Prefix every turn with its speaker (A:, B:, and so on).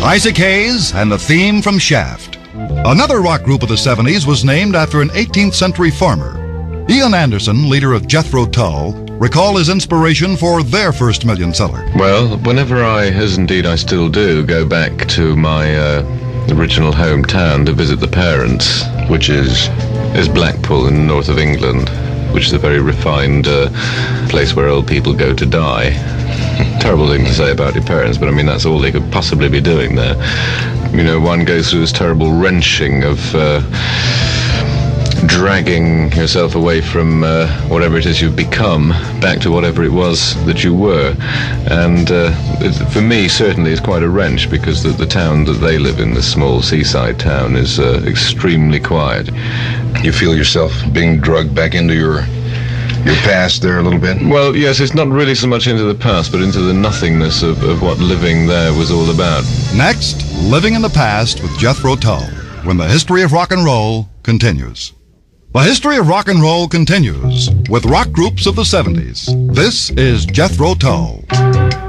A: Isaac Hayes and the theme from Shaft. Another rock group of the 70s was named after an 18th century farmer. Ian Anderson, leader of Jethro Tull, recall his inspiration for their first million seller.
B: Well, whenever I, as indeed I still do, go back to my original hometown to visit the parents, which is Blackpool in the north of England, which is a very refined place where old people go to die. Terrible thing to say about your parents, but I mean, that's all they could possibly be doing there. You know, one goes through this terrible wrenching of dragging yourself away from whatever it is you've become back to whatever it was that you were. And for me, certainly, it's quite a wrench, because the town that they live in, this small seaside town, is extremely quiet.
C: You feel yourself being drugged back into your past there a little bit?
B: Well, yes, it's not really so much into the past, but into the nothingness of what living there was all about. Next,
A: Living in the Past with Jethro Tull, when the history of rock and roll continues. The history of rock and roll continues with rock groups of the 70s. This is Jethro Tull.